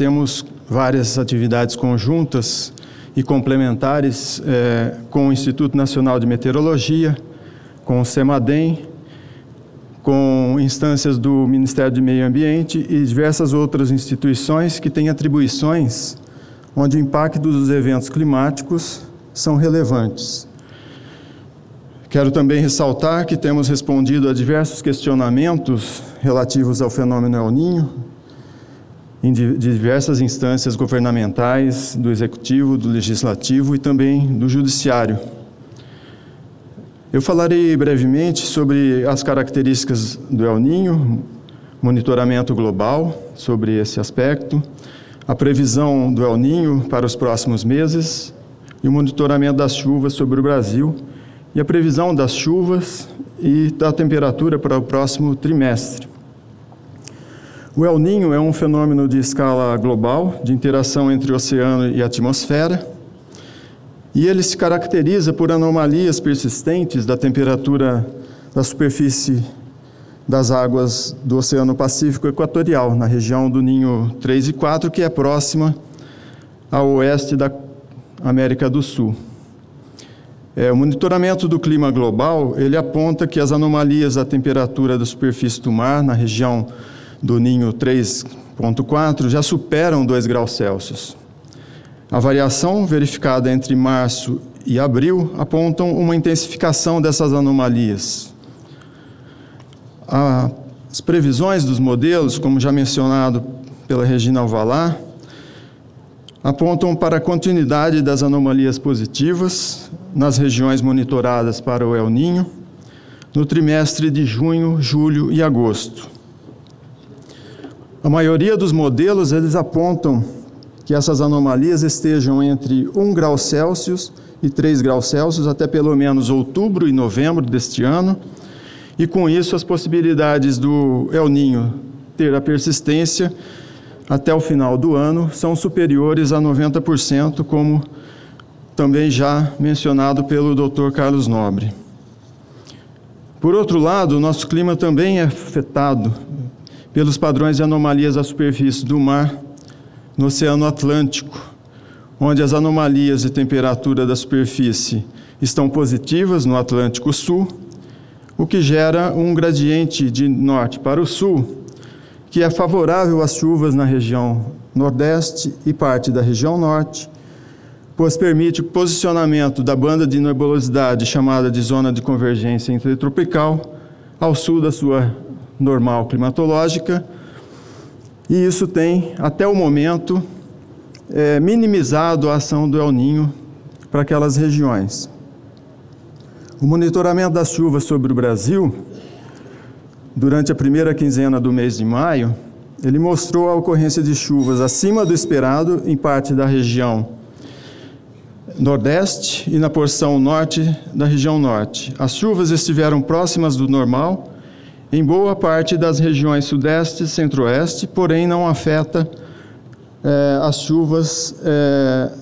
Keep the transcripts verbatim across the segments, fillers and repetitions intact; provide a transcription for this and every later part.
temos várias atividades conjuntas e complementares é, com o Instituto Nacional de Meteorologia, com o CEMADEM, com instâncias do Ministério do Meio Ambiente e diversas outras instituições que têm atribuições onde o impacto dos eventos climáticos são relevantes. Quero também ressaltar que temos respondido a diversos questionamentos relativos ao fenômeno El Niño, em de diversas instâncias governamentais, do Executivo, do Legislativo e também do Judiciário. Eu falarei brevemente sobre as características do El Niño, monitoramento global sobre esse aspecto, a previsão do El Niño para os próximos meses e o monitoramento das chuvas sobre o Brasil e a previsão das chuvas e da temperatura para o próximo trimestre. O El Niño é um fenômeno de escala global, de interação entre o oceano e a atmosfera, e ele se caracteriza por anomalias persistentes da temperatura da superfície das águas do Oceano Pacífico Equatorial, na região do Ninho três e quatro, que é próxima ao oeste da América do Sul. É, o monitoramento do clima global, ele aponta que as anomalias da temperatura da superfície do mar, na região do Ninho três ponto quatro, já superam dois graus Celsius. A variação verificada entre março e abril apontam uma intensificação dessas anomalias. As previsões dos modelos, como já mencionado pela Regina Alvalá, apontam para a continuidade das anomalias positivas nas regiões monitoradas para o El Niño no trimestre de junho, julho e agosto. A maioria dos modelos, eles apontam que essas anomalias estejam entre um grau Celsius e três graus Celsius até pelo menos outubro e novembro deste ano, e com isso as possibilidades do El Niño ter a persistência até o final do ano são superiores a noventa por cento, como também já mencionado pelo doutor Carlos Nobre. Por outro lado, o nosso clima também é afetado pelos padrões de anomalias da superfície do mar no Oceano Atlântico, onde as anomalias de temperatura da superfície estão positivas no Atlântico Sul, o que gera um gradiente de norte para o sul, que é favorável às chuvas na região nordeste e parte da região norte, pois permite o posicionamento da banda de nebulosidade chamada de zona de convergência intertropical ao sul da sua normal climatológica, e isso tem, até o momento, é, minimizado a ação do El Niño para aquelas regiões. O monitoramento das chuvas sobre o Brasil, durante a primeira quinzena do mês de maio, ele mostrou a ocorrência de chuvas acima do esperado em parte da região nordeste e na porção norte da região norte. As chuvas estiveram próximas do normal em boa parte das regiões sudeste e centro-oeste, porém não afeta é, as chuvas é,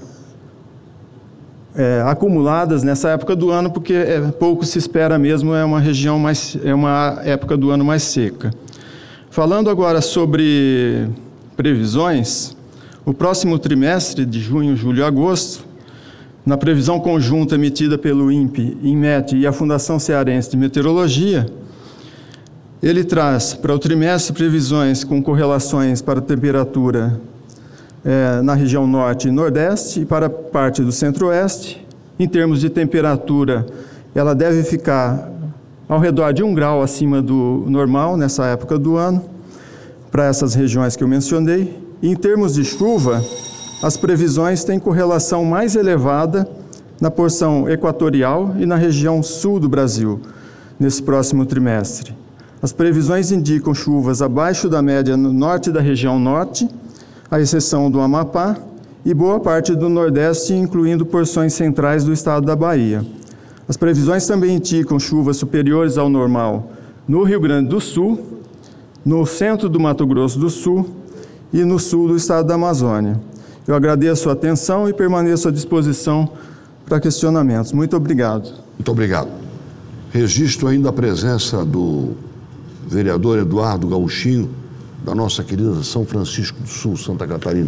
é, acumuladas nessa época do ano, porque é, pouco se espera mesmo, é uma região mais, é uma época do ano mais seca. Falando agora sobre previsões, o próximo trimestre de junho, julho e agosto, na previsão conjunta emitida pelo INPE, INMET e a Fundação Cearense de Meteorologia, ele traz para o trimestre previsões com correlações para a temperatura é, na região norte e nordeste e para a parte do centro-oeste. Em termos de temperatura, ela deve ficar ao redor de um grau acima do normal nessa época do ano, para essas regiões que eu mencionei. E em termos de chuva, as previsões têm correlação mais elevada na porção equatorial e na região sul do Brasil, nesse próximo trimestre. As previsões indicam chuvas abaixo da média no norte da região norte, à exceção do Amapá, e boa parte do Nordeste, incluindo porções centrais do estado da Bahia. As previsões também indicam chuvas superiores ao normal no Rio Grande do Sul, no centro do Mato Grosso do Sul e no sul do estado da Amazônia. Eu agradeço a atenção e permaneço à disposição para questionamentos. Muito obrigado. Muito obrigado. Registro ainda a presença do vereador Eduardo Gauchinho, da nossa querida São Francisco do Sul, Santa Catarina.